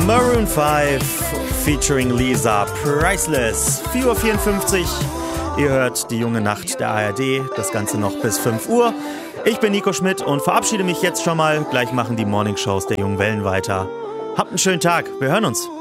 Maroon 5 featuring Lisa, Priceless. 4:54 Uhr. Ihr hört die junge Nacht der ARD. Das Ganze noch bis 5 Uhr. Ich bin Nico Schmidt und verabschiede mich jetzt schon mal. Gleich machen die Morningshows der Jungen Wellen weiter. Habt einen schönen Tag. Wir hören uns.